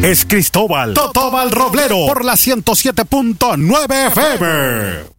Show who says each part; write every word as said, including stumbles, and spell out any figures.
Speaker 1: es Cristóbal Totóbal Roblero por la ciento siete punto nueve F M.